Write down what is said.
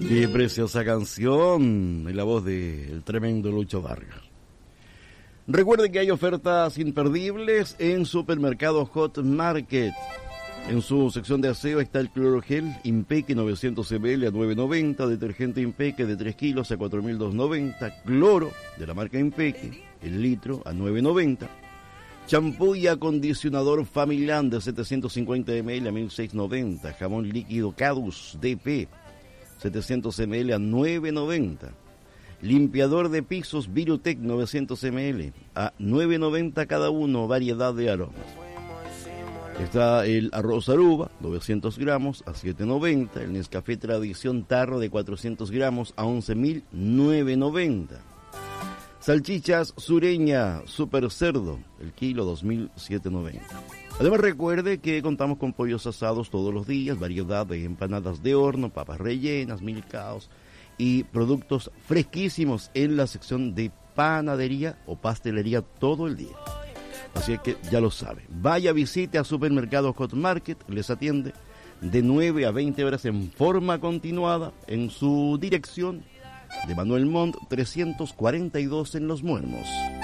Qué preciosa canción en la voz del tremendo Lucho Vargas. Recuerden que hay ofertas imperdibles en Supermercado Hot Market. En su sección de aseo está el clorogel Impeque 900 ml a 9.90, detergente Impeque de 3 kilos a 4.290, cloro de la marca Impeque, el litro a 9.90, champú y acondicionador Familand de 750 ml a 1.690, jamón líquido Cadus DP 700 ml a 9.90, limpiador de pisos Virutec 900 ml a 9.90 cada uno, variedad de aromas. Está el arroz Aruba, 900 gramos a 7.90, el Nescafé Tradición Tarro de 400 gramos a 11.990. Salchichas Sureña Super Cerdo, el kilo 2.790. Además recuerde que contamos con pollos asados todos los días, variedad de empanadas de horno, papas rellenas, milcaos y productos fresquísimos en la sección de panadería o pastelería todo el día. Así que ya lo sabe. Vaya, visite a Supermercado Hot Market, les atiende de 9 a 20 horas en forma continuada en su dirección de Manuel Montt 342 en Los Muermos.